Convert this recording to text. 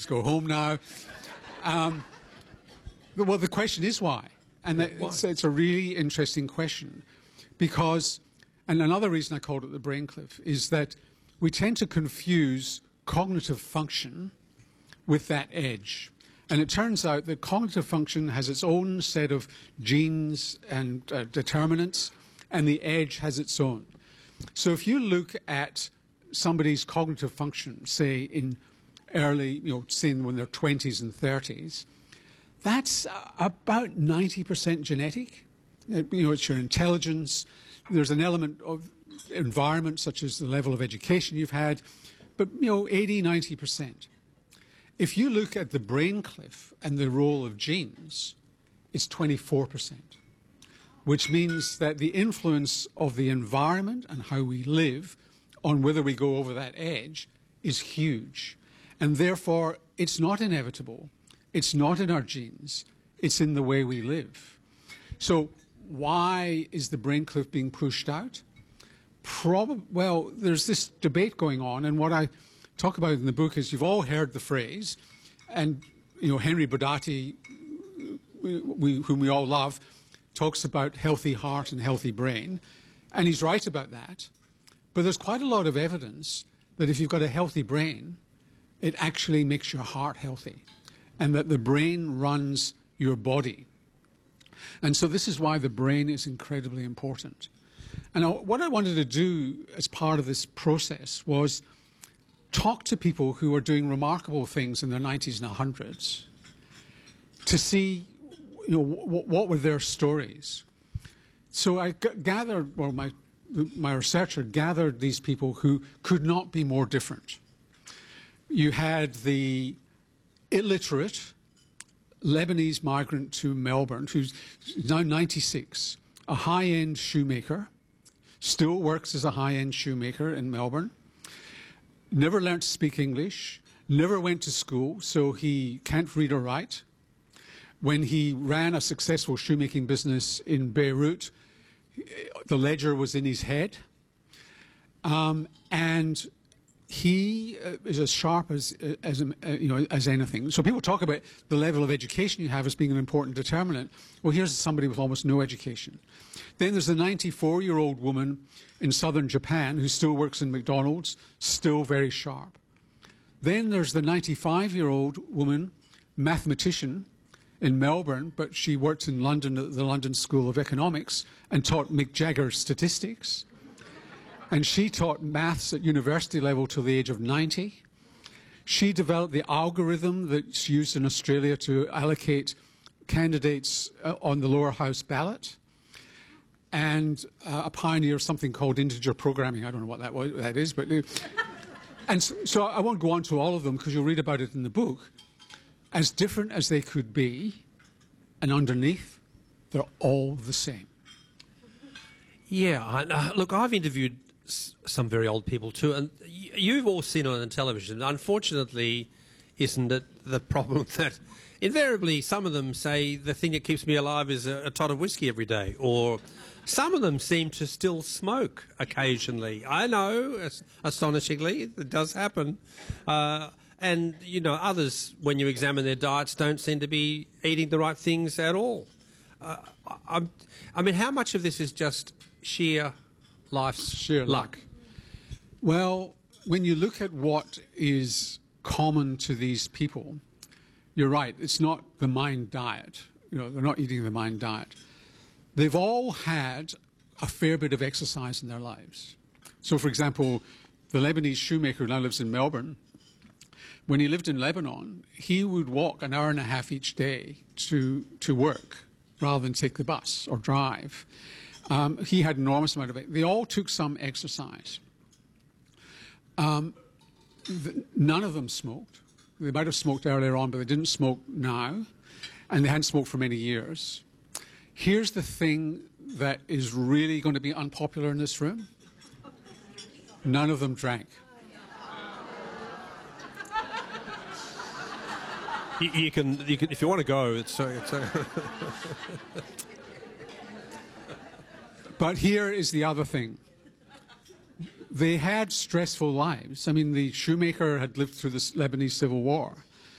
let's go home now. Well, the question is why. And it's a really interesting question because, and another reason I called it the brain cliff, is that we tend to confuse cognitive function with that edge. And it turns out that cognitive function has its own set of genes and determinants, and the edge has its own. So if you look at somebody's cognitive function, say in early, say when they're 20s and 30s, that's about 90% genetic. It's your intelligence. There's an element of environment, such as the level of education you've had, but 80, 90%. If you look at the brain cliff and the role of genes, it's 24%, which means that the influence of the environment and how we live on whether we go over that edge is huge. And therefore, it's not inevitable. It's not in our genes. It's in the way we live. So why is the brain cliff being pushed out? Well, there's this debate going on, and what I talk about in the book is you've all heard the phrase, and Henry Bodati, whom we all love, talks about healthy heart and healthy brain, and he's right about that. But there's quite a lot of evidence that if you've got a healthy brain, it actually makes your heart healthy, and that the brain runs your body. And so this is why the brain is incredibly important. And what I wanted to do as part of this process was talk to people who are doing remarkable things in their 90s and 100s to see, what were their stories. So I gathered, well, my researcher gathered these people who could not be more different. You had the illiterate Lebanese migrant to Melbourne, who's now 96, a high-end shoemaker, still works as a high-end shoemaker in Melbourne, never learned to speak English, never went to school, so he can't read or write. When he ran a successful shoemaking business in Beirut, the ledger was in his head. And he is as sharp as anything. So people talk about the level of education you have as being an important determinant. Well, here's somebody with almost no education. Then there's a 94-year-old woman in southern Japan who still works in McDonald's, still very sharp. Then there's the 95-year-old woman, mathematician, in Melbourne, but she worked in London at the London School of Economics and taught Mick Jagger statistics. And she taught maths at university level till the age of 90. She developed the algorithm that's used in Australia to allocate candidates on the lower house ballot, and a pioneer of something called integer programming. I don't know what that is, but... And so I won't go on to all of them because you'll read about it in the book. As different as they could be, and underneath, they're all the same. Yeah, look, I've interviewed some very old people too, and you've all seen it on television. Unfortunately, isn't it the problem that invariably some of them say the thing that keeps me alive is a tot of whiskey every day, or some of them seem to still smoke occasionally. I know, astonishingly, it does happen. And, others, when you examine their diets, don't seem to be eating the right things at all. I mean, how much of this is just sheer life's luck? Well, when you look at what is common to these people, you're right, it's not the mind diet. They're not eating the mind diet. They've all had a fair bit of exercise in their lives. So, for example, the Lebanese shoemaker who now lives in Melbourne, when he lived in Lebanon, he would walk an hour and a half each day to work rather than take the bus or drive. He had an enormous amount of it. They all took some exercise. None of them smoked. They might have smoked earlier on, but they didn't smoke now, and they hadn't smoked for many years. Here's the thing that is really going to be unpopular in this room. None of them drank. You can, if you want to go, it's But here is the other thing. They had stressful lives. I mean, the shoemaker had lived through the Lebanese Civil War.